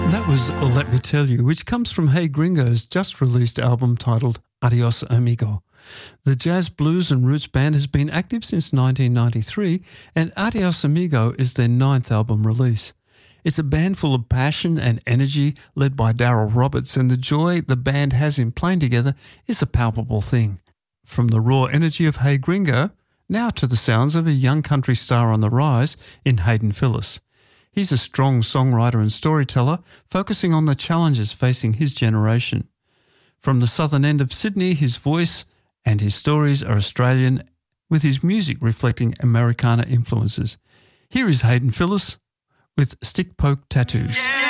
That was Let Me Tell You, which comes from Hey Gringo's just-released album titled Adios Amigo. The jazz, blues and roots band has been active since 1993, and Adios Amigo is their 9th album release. It's a band full of passion and energy, led by Daryl Roberts, and the joy the band has in playing together is a palpable thing. From the raw energy of Hey Gringo, now to the sounds of a young country star on the rise in Hayden Phillips. He's a strong songwriter and storyteller, focusing on the challenges facing his generation. From the southern end of Sydney, his voice and his stories are Australian, with his music reflecting Americana influences. Here is Hayden Phillips with Stick Poke Tattoos.